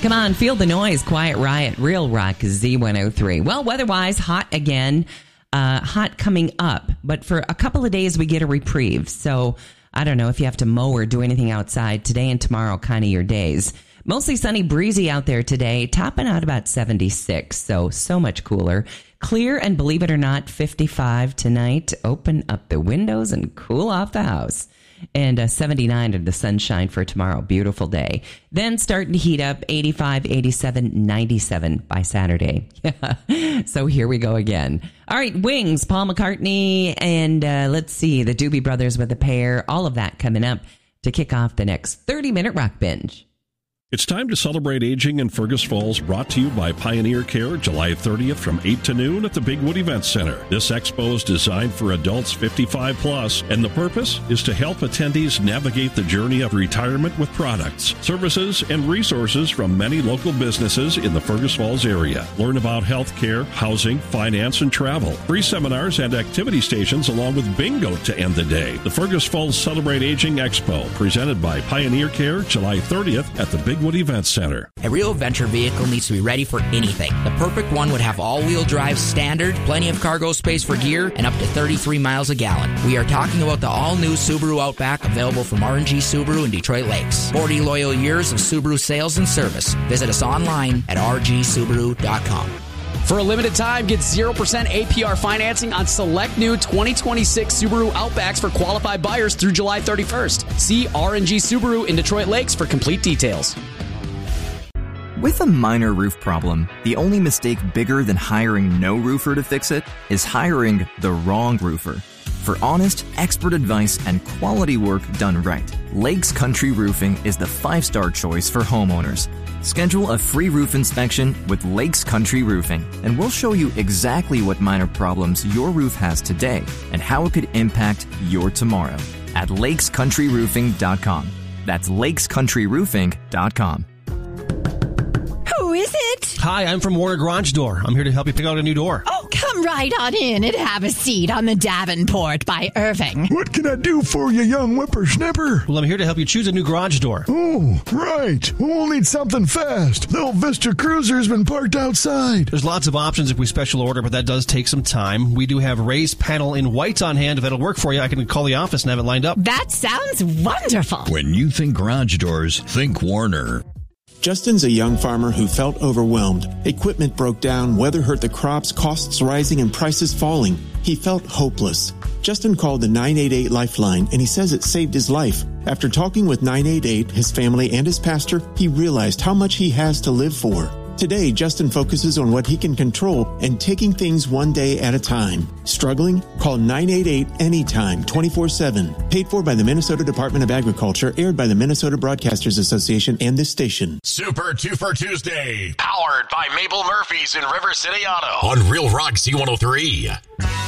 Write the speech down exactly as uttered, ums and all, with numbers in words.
Come on, feel the noise. Quiet Riot, Real Rock, Z one oh three. Well, weather-wise, hot again. Uh, hot coming up. But for a couple of days, we get a reprieve. So I don't know if you have to mow or do anything outside. Today and tomorrow, kind of your days. Mostly sunny, breezy out there today. Topping out about seventy-six. So, so much cooler. Clear and, believe it or not, fifty-five tonight. Open up the windows and cool off the house. And uh, seventy-nine of the sunshine for tomorrow. Beautiful day. Then starting to heat up, eighty-five, eighty-seven, ninety-seven by Saturday. So here we go again. All right, Wings, Paul McCartney, and uh, let's see, the Doobie Brothers with a pair. All of that coming up to kick off the next thirty-minute rock binge. It's time to celebrate aging in Fergus Falls, brought to you by Pioneer Care, July thirtieth from eight to noon at the Bigwood Event Center. This expo is designed for adults fifty-five plus, and the purpose is to help attendees navigate the journey of retirement with products, services, and resources from many local businesses in the Fergus Falls area. Learn about health care, housing, finance, and travel. Free seminars and activity stations along with bingo to end the day. The Fergus Falls Celebrate Aging Expo, presented by Pioneer Care, July thirtieth at the Bigwood Event Center. A real venture vehicle needs to be ready for anything. The perfect one would have all-wheel drive standard, plenty of cargo space for gear, and up to thirty-three miles a gallon. We are talking about the all-new Subaru Outback, available from R and G Subaru in Detroit Lakes. forty loyal years of Subaru sales and service. Visit us online at r g subaru dot com. For a limited time, get zero percent A P R financing on select new twenty twenty-six Subaru Outbacks for qualified buyers through July thirty-first. See R and G Subaru in Detroit Lakes for complete details. With a minor roof problem, the only mistake bigger than hiring no roofer to fix it is hiring the wrong roofer. For honest, expert advice and quality work done right, Lakes Country Roofing is the five-star choice for homeowners. Schedule a free roof inspection with Lakes Country Roofing, and we'll show you exactly what minor problems your roof has today and how it could impact your tomorrow at lakes country roofing dot com. That's lakes country roofing dot com. Who is it? Hi, I'm from Warner Garage Door. I'm here to help you pick out a new door. Oh, come right on in and have a seat on the Davenport by Irving. What can I do for you, young whippersnapper? Well, I'm here to help you choose a new garage door. Oh, right. We'll need something fast. The old Vista Cruiser's been parked outside. There's lots of options if we special order, but that does take some time. We do have raised panel in white on hand. If that'll work for you, I can call the office and have it lined up. That sounds wonderful. When you think garage doors, think Warner. Justin's a young farmer who felt overwhelmed. Equipment broke down, weather hurt the crops, costs rising, and prices falling. He felt hopeless. Justin called the nine eight eight Lifeline, and he says it saved his life. After talking with nine eight eight, his family, and his pastor, he realized how much he has to live for. Today, Justin focuses on what he can control and taking things one day at a time. Struggling? Call nine eight eight anytime, twenty-four seven. Paid for by the Minnesota Department of Agriculture, aired by the Minnesota Broadcasters Association and this station. Super Twofer Tuesday, powered by Mabel Murphy's in River City Auto on Real Rock Z one oh three.